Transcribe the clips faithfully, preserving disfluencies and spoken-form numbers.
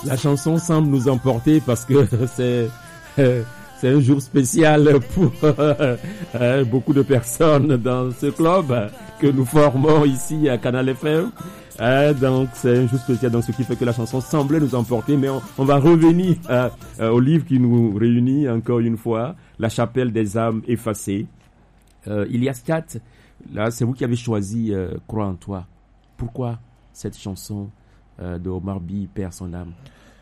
La chanson semble nous emporter parce que c'est euh, c'est un jour spécial pour euh, euh, beaucoup de personnes dans ce club que nous formons ici à Canal F M. Euh, donc c'est un jour spécial, donc ce qui fait que la chanson semblait nous emporter, mais on, on va revenir euh, euh, au livre qui nous réunit encore une fois, La chapelle des âmes effacées. Euh, Ilias Kat, là c'est vous qui avez choisi euh, Crois en toi. Pourquoi cette chanson euh, de Omar By perd son âme?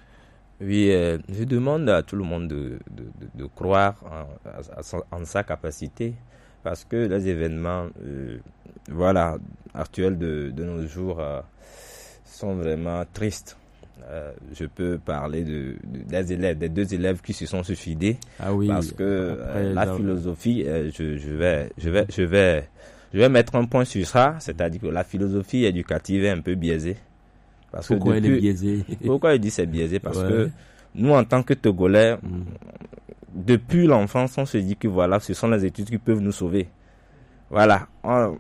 Oui, euh, je demande à tout le monde de, de, de, de croire en, en sa capacité, parce que les événements euh, voilà, actuels de, de nos jours euh, sont vraiment tristes. Euh, je peux parler de, de, des élèves, des deux élèves qui se sont suicidés, ah oui, parce que euh, la philosophie, euh, je, je, vais, je, vais, je, vais, je vais mettre un point sur ça, c'est-à-dire que la philosophie éducative est un peu biaisée. Parce pourquoi que depuis, elle est biaisée? Pourquoi il dit c'est biaisé? Parce ouais. que nous, en tant que Togolais, mm. depuis l'enfance, on se dit que voilà, ce sont les études qui peuvent nous sauver. Voilà, on,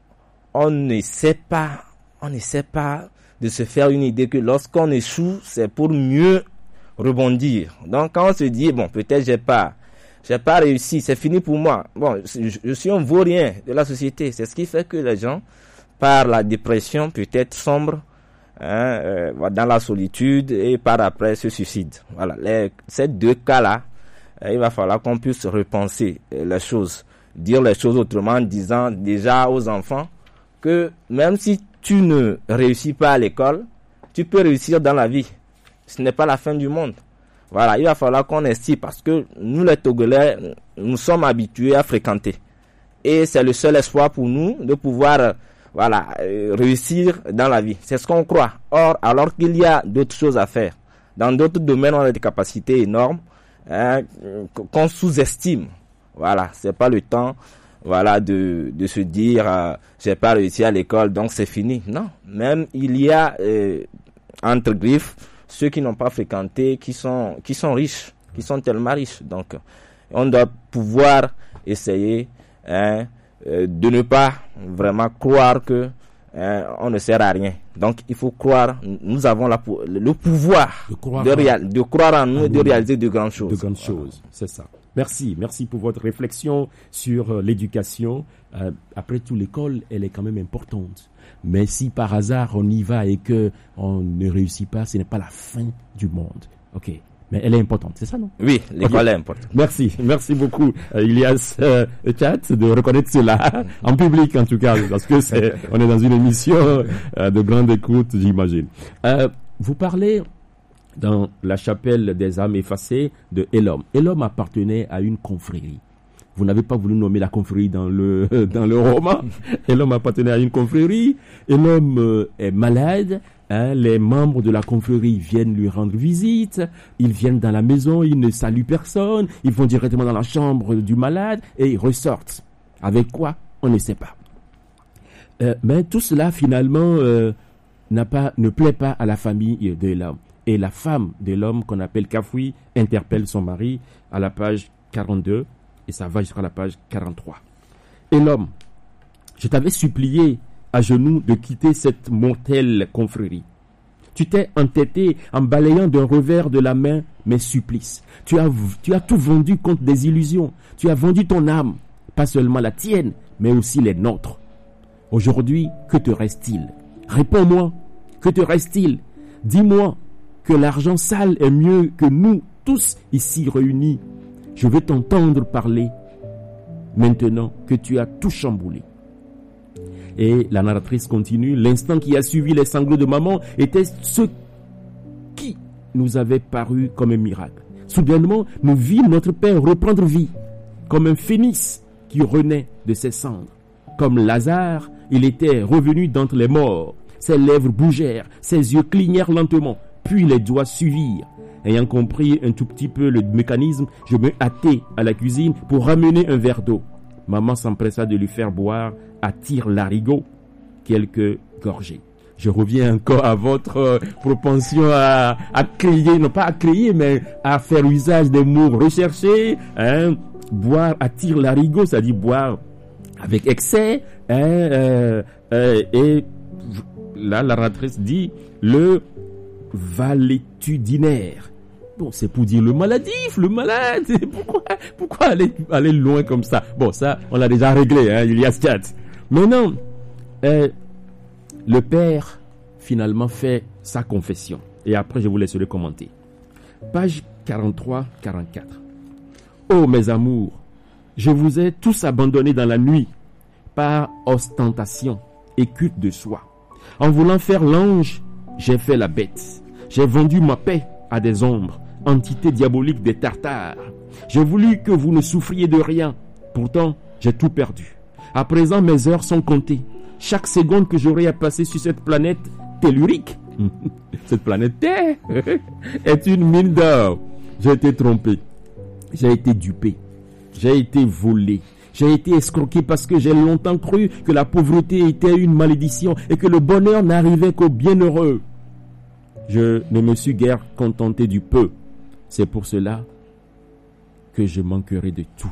on ne sait pas, on ne sait pas de se faire une idée que lorsqu'on échoue, c'est pour mieux rebondir. Donc, quand on se dit bon, peut-être j'ai pas, j'ai pas réussi, c'est fini pour moi. Bon, je, je suis un vaurien de la société. C'est ce qui fait que les gens, par la dépression, peut-être sombre. Hein, euh, dans la solitude et par après se suicide. Voilà, les, ces deux cas-là, euh, il va falloir qu'on puisse repenser euh, les choses, dire les choses autrement, en disant déjà aux enfants que même si tu ne réussis pas à l'école, tu peux réussir dans la vie. Ce n'est pas la fin du monde. Voilà, il va falloir qu'on estime, parce que nous les Togolais, nous sommes habitués à fréquenter. Et c'est le seul espoir pour nous de pouvoir euh, Voilà, euh, réussir dans la vie. C'est ce qu'on croit. Or, alors qu'il y a d'autres choses à faire. Dans d'autres domaines, on a des capacités énormes, hein, qu'on sous-estime. Voilà, c'est pas le temps, voilà, de, de se dire, euh, j'ai pas réussi à l'école, donc c'est fini. Non. Même, il y a, euh, entre griffes, ceux qui n'ont pas fréquenté, qui sont, qui sont riches, qui sont tellement riches. Donc, on doit pouvoir essayer, hein, de ne pas vraiment croire que euh, on ne sert à rien. Donc il faut croire, nous avons la, le pouvoir de croire, de, réal, de croire en nous et de réaliser de grandes choses. De grandes choses, voilà. C'est ça. Merci, merci pour votre réflexion sur euh, l'éducation. Euh, après tout, l'école, elle est quand même importante. Mais si par hasard on y va et que on ne réussit pas, ce n'est pas la fin du monde. Ok. Mais elle est importante, c'est ça, non? Oui, l'école okay. est importante. Merci, merci beaucoup, euh, Ilias euh, Kat, de reconnaître cela, en public en tout cas, parce que c'est, on est dans une émission euh, de grande écoute, j'imagine. Euh, vous parlez dans la chapelle des âmes effacées de Elom. Elom appartenait à une confrérie. Vous n'avez pas voulu nommer la confrérie dans le dans le roman. Elom appartenait à une confrérie. Elom euh, est malade. Hein, les membres de la confrérie viennent lui rendre visite. Ils viennent dans la maison, ils ne saluent personne. Ils vont directement dans la chambre du malade et ils ressortent. Avec quoi? On ne sait pas. Euh, mais tout cela finalement euh, n'a pas, ne plaît pas à la famille de l'homme. Et la femme de l'homme qu'on appelle Kafoui interpelle son mari à la page quarante-deux et ça va jusqu'à la page quarante-trois. Et l'homme, je t'avais supplié à genoux de quitter cette mortelle confrérie. Tu t'es entêté en balayant d'un revers de la main mes supplices. Tu as, tu as tout vendu contre des illusions. Tu as vendu ton âme, pas seulement la tienne, mais aussi les nôtres. Aujourd'hui, que te reste-t-il? Réponds-moi, que te reste-t-il? Dis-moi que l'argent sale est mieux que nous tous ici réunis. Je veux t'entendre parler maintenant que tu as tout chamboulé. Et la narratrice continue. L'instant qui a suivi les sanglots de maman était ce qui nous avait paru comme un miracle. Soudainement, nous vîmes notre père reprendre vie, comme un phénix qui renaît de ses cendres. Comme Lazare, il était revenu d'entre les morts. Ses lèvres bougèrent, ses yeux clignèrent lentement, puis les doigts suivirent. Ayant compris un tout petit peu le mécanisme, je me hâtai à la cuisine pour ramener un verre d'eau. Maman s'empressa de lui faire boire à tire-larigot quelques gorgées. Je reviens encore à votre euh, propension à, à crier, non pas à crier, mais à faire usage des mots recherchés. Hein, boire à tire-larigot, c'est-à-dire boire avec excès. Hein, euh, euh, et là, la narratrice dit, le valétudinaire. Bon, c'est pour dire le maladif, le malade. Pourquoi, pourquoi aller, aller loin comme ça? Bon, ça, on l'a déjà réglé, hein, il y a ce chat. Maintenant, euh, le père, finalement, fait sa confession. Et après, je vous laisserai commenter. Page quarante-trois quarante-quatre. Oh, mes amours, je vous ai tous abandonnés dans la nuit par ostentation et culte de soi. En voulant faire l'ange, j'ai fait la bête. J'ai vendu ma paix à des ombres, entité diabolique des Tartares. J'ai voulu que vous ne souffriez de rien. Pourtant, j'ai tout perdu. À présent, mes heures sont comptées. Chaque seconde que j'aurai à passer sur cette planète tellurique, cette planète Terre, est une mine d'or. J'ai été trompé. J'ai été dupé. J'ai été volé. J'ai été escroqué parce que j'ai longtemps cru que la pauvreté était une malédiction et que le bonheur n'arrivait qu'aux bienheureux. Je ne me suis guère contenté du peu. C'est pour cela que je manquerai de tout.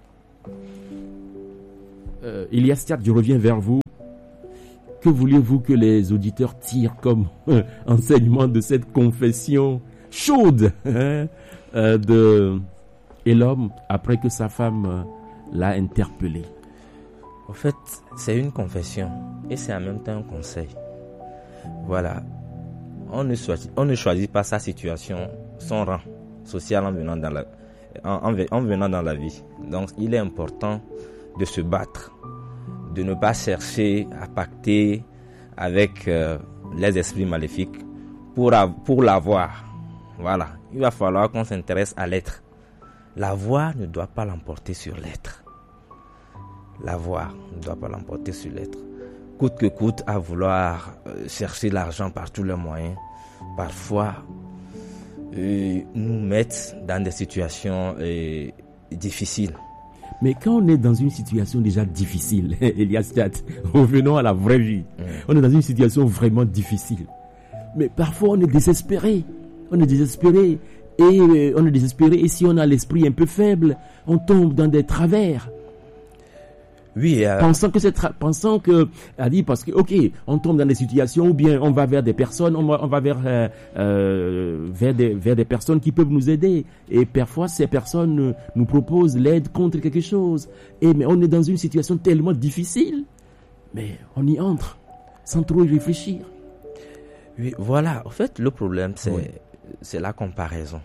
Euh, Elias Tiat, je reviens vers vous. Que vouliez-vous que les auditeurs tirent comme euh, enseignement de cette confession chaude hein, euh, de et l'homme après que sa femme euh, l'a interpellé? En fait, c'est une confession et c'est en même temps un conseil. Voilà. On ne choisit, on ne choisit pas sa situation, son rang social en venant dans la, en, en, en venant dans la vie. Donc, il est important de se battre, de ne pas chercher à pacter avec euh, les esprits maléfiques pour, pour l'avoir. Voilà. Il va falloir qu'on s'intéresse à l'être. L'avoir ne doit pas l'emporter sur l'être. L'avoir ne doit pas l'emporter sur l'être. Coûte que coûte à vouloir euh, chercher l'argent par tous les moyens, parfois euh, nous mettent dans des situations euh, difficiles. Mais quand on est dans une situation déjà difficile, Elias Tiat, revenons à la vraie vie. Mmh. On est dans une situation vraiment difficile. Mais parfois on est désespéré. On est désespéré. Et euh, on est désespéré. Et si on a l'esprit un peu faible, on tombe dans des travers. Oui, euh... pensant que c'est tra- pensant que a dit parce que ok, on tombe dans des situations ou bien on va vers des personnes, on va, on va vers euh, euh, vers des vers des personnes qui peuvent nous aider et parfois ces personnes euh, nous proposent l'aide contre quelque chose et mais on est dans une situation tellement difficile, mais on y entre sans trop y réfléchir. Oui, voilà. En fait, le problème c'est oui. c'est la comparaison.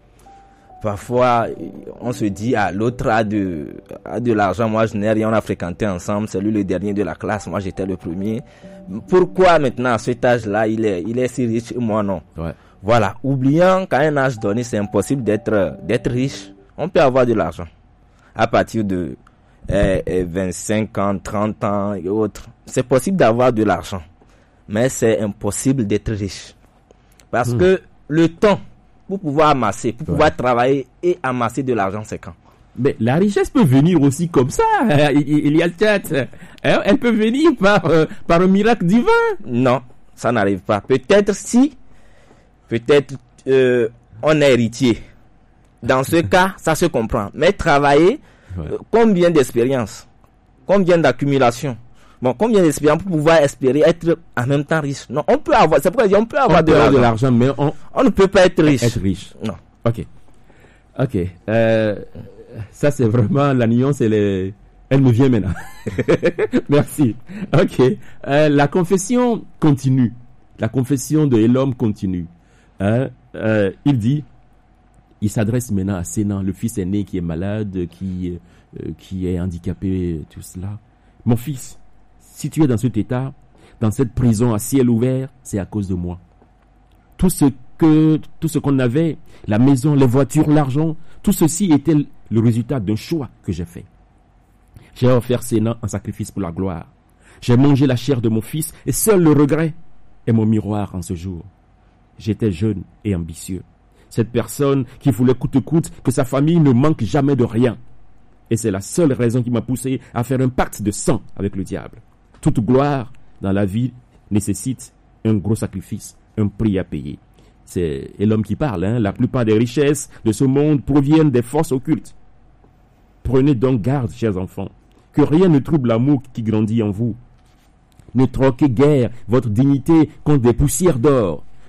Parfois, on se dit, ah, l'autre a de, a de l'argent, moi je n'ai rien, on a fréquenté ensemble, c'est lui le dernier de la classe, moi j'étais le premier. Pourquoi maintenant, à cet âge-là, il est, il est si riche et moi non? Ouais. Voilà, oubliant qu'à un âge donné, c'est impossible d'être, d'être riche. On peut avoir de l'argent. À partir de eh, eh, vingt-cinq ans, trente ans et autres, c'est possible d'avoir de l'argent. Mais c'est impossible d'être riche. Parce mmh. que le temps, pour pouvoir amasser, pour ouais. pouvoir travailler et amasser de l'argent, c'est quand? Mais la richesse peut venir aussi comme ça. Il y a le chat. Elle peut venir par, euh, par un miracle divin. Non, ça n'arrive pas. Peut-être si, peut-être euh, on est héritier. Dans ce cas, ça se comprend. Mais travailler, ouais. euh, combien d'expérience, combien d'accumulation? Bon, combien d'expérience pour pouvoir espérer être en même temps riche? Non, on peut avoir, c'est pourquoi je dis, on peut avoir on de, peut l'argent. de l'argent, mais on, on ne peut pas être riche. Être riche. Non. Ok. Ok. Euh, ça, c'est vraiment la nuance, elle est, elle me vient maintenant. Merci. Ok. Euh, la confession continue. La confession de l'homme continue. Hein? Euh, il dit, il s'adresse maintenant à Sénan, le fils aîné qui est malade, qui, euh, qui est handicapé, tout cela. Mon fils, si tu es dans cet état, dans cette prison à ciel ouvert, c'est à cause de moi. Tout ce que, tout ce qu'on avait, la maison, les voitures, l'argent, tout ceci était le résultat d'un choix que j'ai fait. J'ai offert Sénan en sacrifice pour la gloire. J'ai mangé la chair de mon fils et seul le regret est mon miroir en ce jour. J'étais jeune et ambitieux. Cette personne qui voulait coûte que coûte que sa famille ne manque jamais de rien. Et c'est la seule raison qui m'a poussé à faire un pacte de sang avec le diable. Toute gloire dans la vie nécessite un gros sacrifice, un prix à payer. C'est et l'homme qui parle. Hein. La plupart des richesses de ce monde proviennent des forces occultes. Prenez donc garde, chers enfants, que rien ne trouble l'amour qui grandit en vous. Ne troquez guère votre dignité contre des poussières d'or.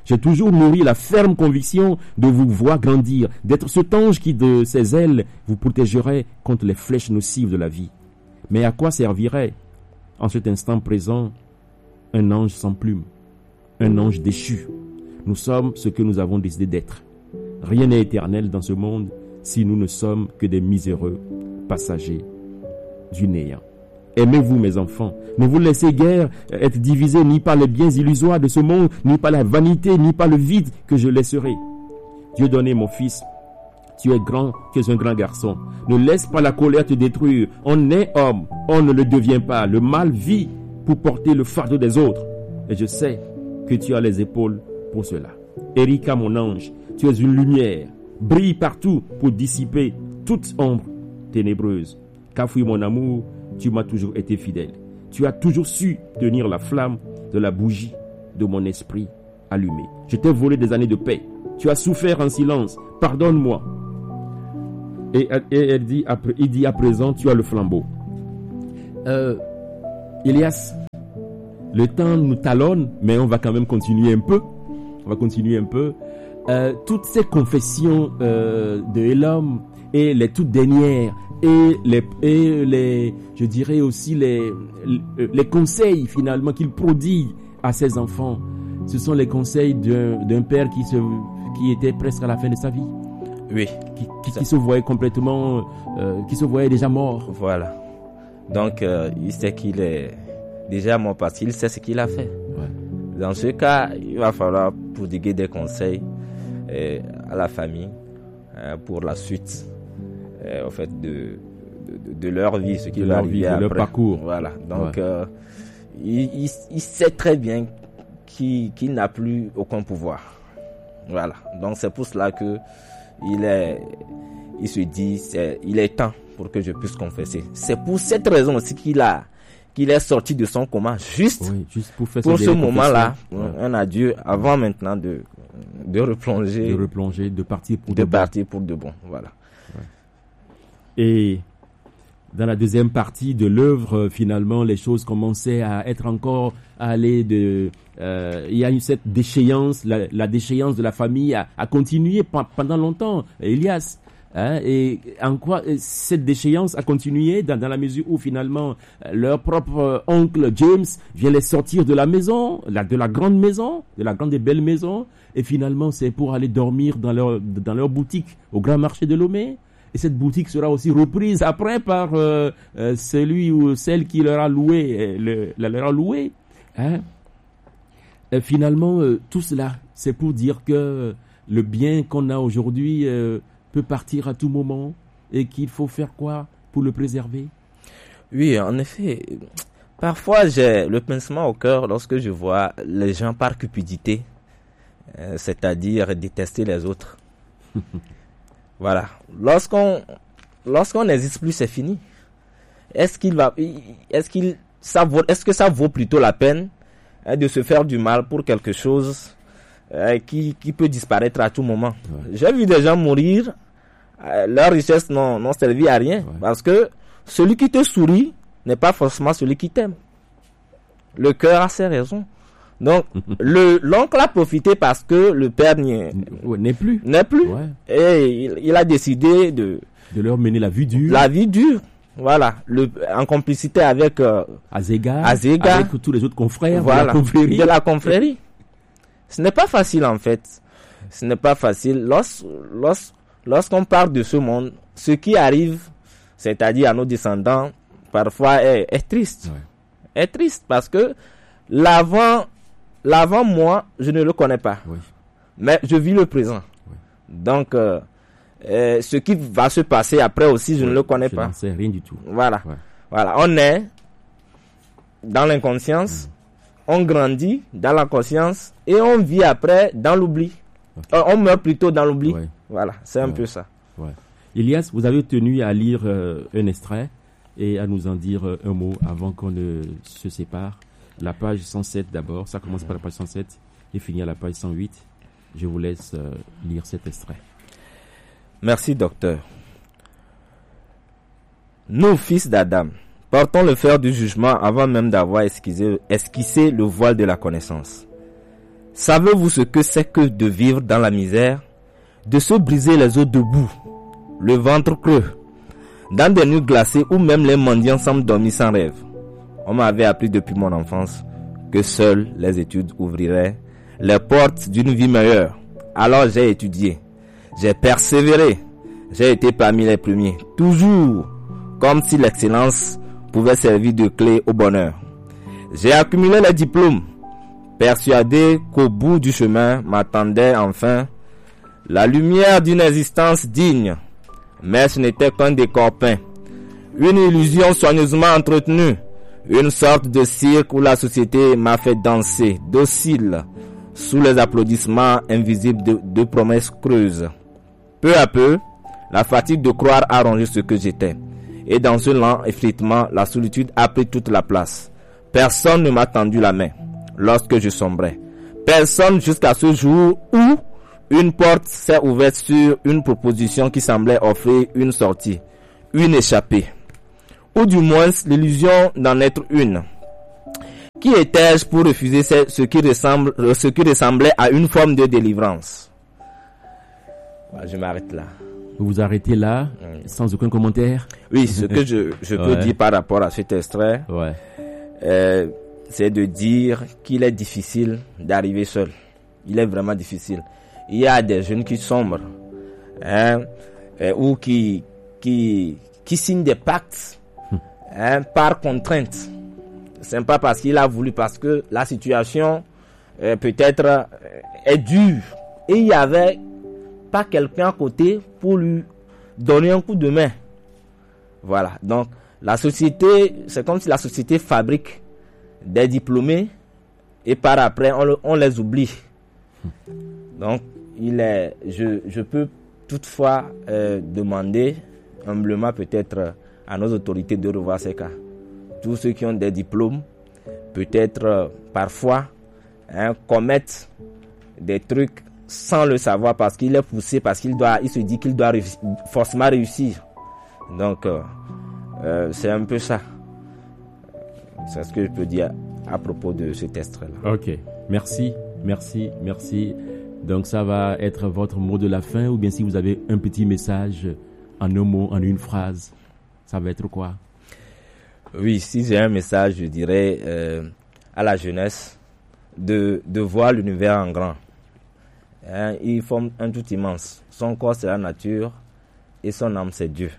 J'ai toujours nourri la ferme conviction de vous voir grandir, d'être cet ange qui, de ses ailes, vous protégerait contre les flèches nocives de la vie. Mais à quoi servirait, en cet instant présent, un ange sans plume, un ange déchu? Nous sommes ce que nous avons décidé d'être. Rien n'est éternel dans ce monde si nous ne sommes que des miséreux passagers du néant. Aimez-vous, mes enfants. Ne vous laissez guère être divisés ni par les biens illusoires de ce monde, ni par la vanité, ni par le vide que je laisserai. Dieu donné, mon fils, tu es grand, tu es un grand garçon. Ne laisse pas la colère te détruire. On est homme, on ne le devient pas. Le mal vit pour porter le fardeau des autres. Et je sais que tu as les épaules pour cela. Erika, mon ange, tu es une lumière. Brille partout pour dissiper toute ombre ténébreuse. Kafoui, mon amour, tu m'as toujours été fidèle. Tu as toujours su tenir la flamme de la bougie de mon esprit allumé. Je t'ai volé des années de paix. Tu as souffert en silence. Pardonne-moi. Et, et elle dit, il dit à présent, tu as le flambeau. Euh, Elias, le temps nous talonne, mais on va quand même continuer un peu. On va continuer un peu. Euh, toutes ces confessions euh, de Elam et les toutes dernières et les, et les, je dirais aussi les, les conseils finalement qu'il prodigue à ses enfants, ce sont les conseils d'un, d'un père qui se, qui était presque à la fin de sa vie. Oui. Qui, qui, qui se voyait complètement, euh, qui se voyait déjà mort. Voilà. Donc, euh, il sait qu'il est déjà mort parce qu'il sait ce qu'il a fait. Ouais. Dans ce cas, il va falloir prodiguer des conseils euh, à la famille euh, pour la suite, euh, au fait de, de, de leur vie, ce qui de va leur arriver vie, après. de leur parcours. Voilà. Donc, ouais. euh, il, il, il sait très bien qu'il, qu'il n'a plus aucun pouvoir. Voilà. Donc, c'est pour cela que il est, il se dit, c'est, il est temps pour que je puisse confesser. C'est pour cette raison aussi qu'il a, qu'il est sorti de son coma, juste, oui, juste pour, faire pour ce moment-là, ouais. un adieu avant maintenant de, de replonger, de replonger, de partir pour de, de partir bon. pour de bon, voilà. Ouais. Et dans la deuxième partie de l'œuvre, finalement, les choses commençaient à être encore, à aller de, euh, il y a eu cette déchéance, la, la déchéance de la famille a, a continué p- pendant longtemps, Elias. Hein, et en quoi cette déchéance a continué dans, dans la mesure où finalement leur propre euh, oncle James vient les sortir de la maison, la, de la grande maison, de la grande et belle maison, et finalement c'est pour aller dormir dans leur, dans leur boutique au grand marché de Lomé. Et cette boutique sera aussi reprise après par euh, euh, celui ou celle qui leur a loué, le, leur a loué. Hein. Et finalement, euh, tout cela, c'est pour dire que le bien qu'on a aujourd'hui euh, peut partir à tout moment et qu'il faut faire quoi pour le préserver? Oui, en effet. Parfois, j'ai le pincement au cœur lorsque je vois les gens par cupidité, euh, c'est-à-dire détester les autres. Voilà. Lorsqu'on, lorsqu'on n'existe plus, c'est fini. Est-ce qu'il va, est-ce qu'il, ça vaut, est-ce que ça vaut plutôt la peine hein, de se faire du mal pour quelque chose euh, qui, qui peut disparaître à tout moment? Ouais. J'ai vu des gens mourir, euh, leur richesse n'ont, n'ont servi à rien, ouais. Parce que celui qui te sourit n'est pas forcément celui qui t'aime. Le cœur a ses raisons. Donc, le, l'oncle a profité parce que le père n'est, n'est plus. N'est plus. Ouais. Et il, il a décidé de, de leur mener la vie dure. La vie dure. Voilà. Le, en complicité avec, euh, Azéga. Azéga. Avec tous les autres confrères. Voilà. De la confrérie. De la confrérie. Ce n'est pas facile, en fait. Ce n'est pas facile. Lorsque, lorsque, lorsqu'on parle de ce monde, ce qui arrive, c'est-à-dire à nos descendants, parfois est, est triste. Ouais. Est triste parce que l'avant, L'avant, moi, je ne le connais pas. Oui. Mais je vis le présent. Oui. Donc, euh, euh, ce qui va se passer après aussi, je oui, ne le connais je pas. Je n'en sais rien du tout. Voilà. Ouais. Voilà. On est dans l'inconscience, mmh. on grandit dans la conscience et on vit après dans l'oubli. Okay. Euh, on meurt plutôt dans l'oubli. Ouais. Voilà. C'est un ouais. peu ça. Ouais. Elias, vous avez tenu à lire euh, un extrait et à nous en dire euh, un mot avant qu'on ne se sépare. La page cent sept d'abord, ça commence par la page cent sept et finit à la page cent huit. Je vous laisse euh, lire cet extrait. Merci, docteur. Nous, fils d'Adam, portons le fer du jugement avant même d'avoir esquissé, esquissé le voile de la connaissance. Savez-vous ce que c'est que de vivre dans la misère, de se briser les os debout, le ventre creux, dans des nuits glacées où même les mendiants semblent dormir sans rêve? On m'avait appris depuis mon enfance que seules les études ouvriraient les portes d'une vie meilleure. Alors j'ai étudié, j'ai persévéré, j'ai été parmi les premiers, toujours comme si l'excellence pouvait servir de clé au bonheur. J'ai accumulé les diplômes, persuadé qu'au bout du chemin m'attendait enfin la lumière d'une existence digne. Mais ce n'était qu'un décor peint, une illusion soigneusement entretenue, une sorte de cirque où la société m'a fait danser, docile, sous les applaudissements invisibles de, de promesses creuses. Peu à peu, la fatigue de croire a rongé ce que j'étais. Et dans ce lent effritement, la solitude a pris toute la place. Personne ne m'a tendu la main lorsque je sombrais. Personne jusqu'à ce jour où une porte s'est ouverte sur une proposition qui semblait offrir une sortie, une échappée, ou du moins l'illusion d'en être une. Qui étais-je pour refuser ce qui, ressemble, ce qui ressemblait à une forme de délivrance? Je m'arrête là. Vous vous arrêtez là, oui. Sans aucun commentaire? Oui, ce que je, je peux ouais. dire par rapport à cet extrait, ouais. euh, c'est de dire qu'il est difficile d'arriver seul. Il est vraiment difficile. Il y a des jeunes qui sombrent, hein, euh, ou qui, qui, qui signent des pactes hum. hein, par contrainte. C'est pas parce qu'il a voulu, parce que la situation euh, peut-être euh, est dure. Et il y avait pas quelqu'un à côté pour lui donner un coup de main. Voilà. Donc, la société, c'est comme si la société fabrique des diplômés et par après, on, le, on les oublie. Donc, il est, je, je peux toutefois euh, demander humblement peut-être à nos autorités de revoir ces cas. Tous ceux qui ont des diplômes, peut-être euh, parfois, hein, commettent des trucs sans le savoir parce qu'il est poussé, parce qu'il doit, il se dit qu'il doit réussir, forcément réussir. Donc, euh, euh, c'est un peu ça. C'est ce que je peux dire à propos de ce test-là. Ok, merci, merci, merci. Donc, ça va être votre mot de la fin, ou bien si vous avez un petit message en un mot, en une phrase, ça va être quoi? Oui, si j'ai un message, je dirais euh, à la jeunesse de, de voir l'univers en grand. Hein, il forme un tout immense. Son corps, c'est la nature et son âme, c'est Dieu.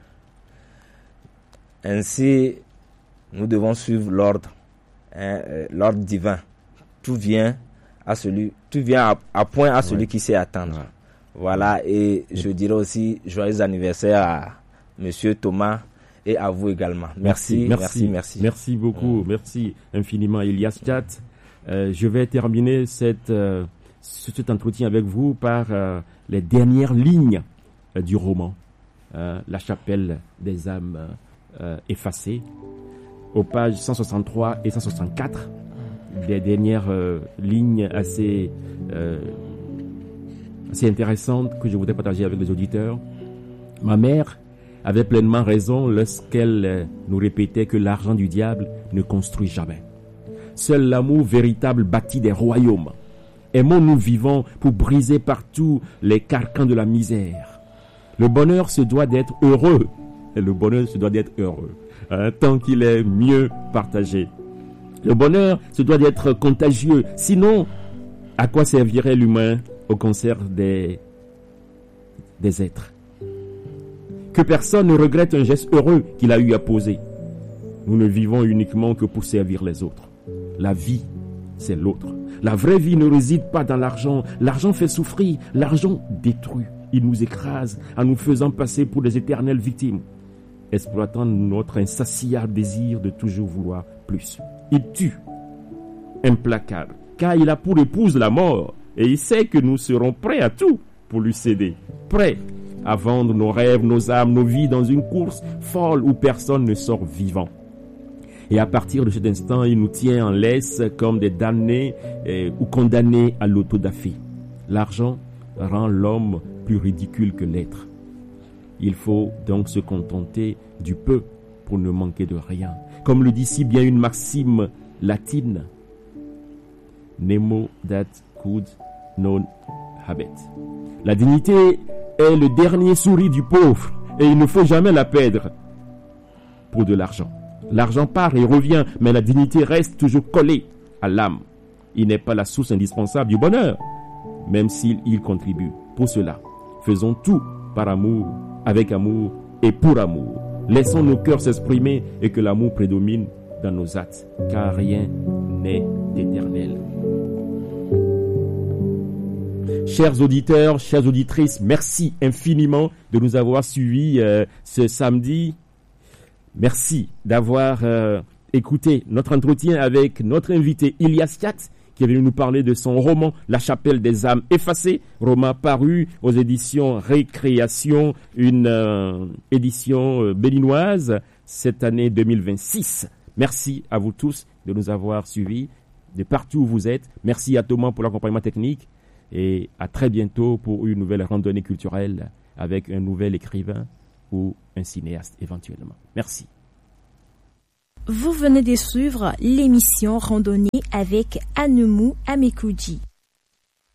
Ainsi, nous devons suivre l'ordre, hein, euh, l'ordre divin. Tout vient à celui, tout vient à, à point à celui ouais. qui sait attendre. Ouais. Voilà, et je dirais aussi joyeux anniversaire à Monsieur Thomas et à vous également. Merci, merci, merci. Merci, merci beaucoup, mmh. merci infiniment, Elias Tchat. Euh, je vais terminer cette, euh, cet entretien avec vous par euh, les dernières lignes euh, du roman, euh, La chapelle des âmes euh, effacées, aux pages cent soixante-trois et cent soixante-quatre. Des dernières euh, lignes assez, euh, assez intéressantes que je voudrais partager avec les auditeurs. Ma mère avait pleinement raison lorsqu'elle euh, nous répétait que l'argent du diable ne construit jamais. Seul l'amour véritable bâtit des royaumes. Aimons-nous vivants pour briser partout les carcans de la misère. Le bonheur se doit d'être heureux. Et le bonheur se doit d'être heureux, hein, tant qu'il est mieux partagé. Le bonheur se doit d'être contagieux. Sinon, à quoi servirait l'humain au concert des, des êtres? Que personne ne regrette un geste heureux qu'il a eu à poser. Nous ne vivons uniquement que pour servir les autres. La vie, c'est l'autre. La vraie vie ne réside pas dans l'argent. L'argent fait souffrir. L'argent détruit. Il nous écrase en nous faisant passer pour des éternelles victimes, exploitant notre insatiable désir de toujours vouloir plus. Il tue, implacable, car il a pour épouse la mort, et il sait que nous serons prêts à tout pour lui céder, prêts à vendre nos rêves, nos âmes, nos vies dans une course folle où personne ne sort vivant. Et à partir de cet instant, il nous tient en laisse comme des damnés eh, ou condamnés à l'autodafé. L'argent rend l'homme plus ridicule que l'être. Il faut donc se contenter du peu pour ne manquer de rien. Comme le dit si bien une maxime latine, Nemo dat quod non habet. La dignité est le dernier sourire du pauvre et il ne faut jamais la perdre pour de l'argent. L'argent part et revient, mais la dignité reste toujours collée à l'âme. Il n'est pas la source indispensable du bonheur, même s'il y contribue. Pour cela, faisons tout par amour, avec amour et pour amour. Laissons nos cœurs s'exprimer et que l'amour prédomine dans nos actes, car rien n'est éternel. Chers auditeurs, chères auditrices, merci infiniment de nous avoir suivis euh, ce samedi. Merci d'avoir euh, écouté notre entretien avec notre invité Ilias Thiat, qui est venu nous parler de son roman La Chapelle des âmes effacées, roman paru aux éditions Récréation, une euh, édition euh, béninoise cette année deux mille vingt-six. Merci à vous tous de nous avoir suivis de partout où vous êtes. Merci à Thomas pour l'accompagnement technique et à très bientôt pour une nouvelle randonnée culturelle avec un nouvel écrivain ou un cinéaste éventuellement. Merci. Vous venez de suivre l'émission Randonnée avec Anemou Amekoudji.